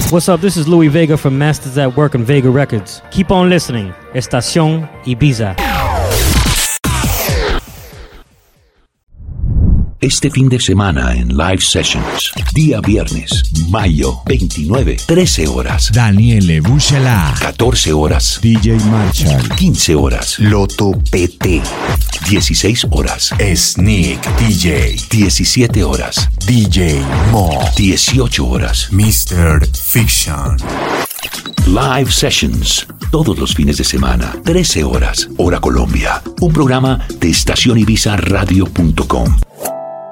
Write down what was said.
What's up? This is Louis Vega from Masters at Work and Vega Records. Keep on listening. Estación Ibiza. Este fin de semana en Live Sessions, día viernes, mayo 29, 13 horas. Daniele Bucela. 14 horas. DJ Marshall. 15 horas. Loto PT. 16 horas. Sneak DJ. 17 horas. DJ Mo. 18 horas. Mr. Fiction. Live Sessions, todos los fines de semana, 13 horas, hora Colombia. Un programa de estacionibiza radio.com.